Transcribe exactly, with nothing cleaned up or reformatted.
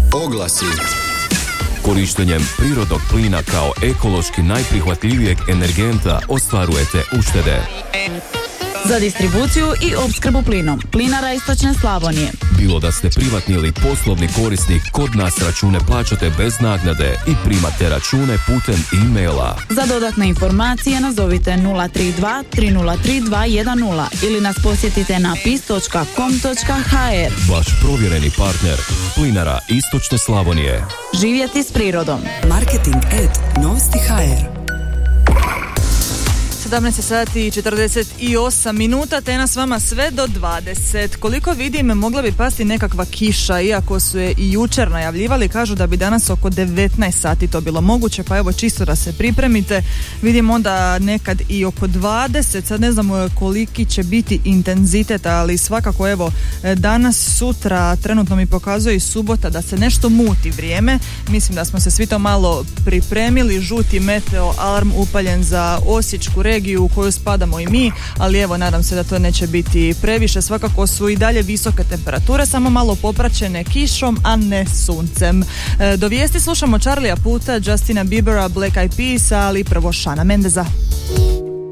Oglasi. Korištenjem prirodnog plina kao ekološki najprihvatljivijeg energenta ostvarujete uštede. Za distribuciju i opskrbu plinom Plinara Istočne Slavonije. Bilo da ste privatni ili poslovni korisnik, kod nas račune plaćate bez naknade i primate račune putem e-maila. Za dodatne informacije nazovite nula tri dva tri nula tri dva jedan nula ili nas posjetite na pis točka com točka ha er. Vaš provjereni partner Plinara Istočne Slavonije. Živjeti s prirodom. Marketing at novosti ha er. sedamnaest sati i četrdeset osam minuta, te nas s vama sve do dvadeset. Koliko vidim, mogla bi pasti nekakva kiša, iako su je i jučer najavljivali, kažu da bi danas oko devetnaest sati to bilo moguće, pa evo čisto da se pripremite. Vidim onda nekad i oko dvadeset, sad ne znamo koliki će biti intenzitet, ali svakako evo danas, sutra, trenutno mi pokazuje i subota da se nešto muti vrijeme. Mislim da smo se svi to malo pripremili, žuti meteo alarm upaljen za Osječku regiju u koju spadamo i mi, ali evo nadam se da to neće biti previše. Svakako su i dalje visoke temperature, samo malo popraćene kišom, a ne suncem. E, do vijesti slušamo Charlija Puta, Justina Biebera, Black Eyed Peas, ali prvo Shana Mendeza.